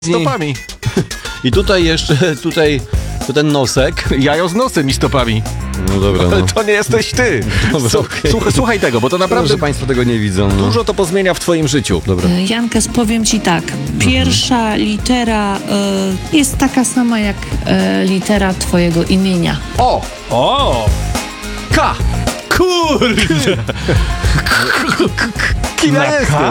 stopami. I tutaj jeszcze, to ten nosek. Jajo z nosem i stopami. No dobra, Ale no. to nie jesteś ty. Dobra, okej. Słuchaj tego, bo to naprawdę Że państwo tego nie widzą. No. dużo to pozmienia w twoim życiu. Dobra. Jankes, powiem ci tak. Pierwsza litera jest taka sama jak litera twojego imienia. O! K! Kurde! Kim ja jestem?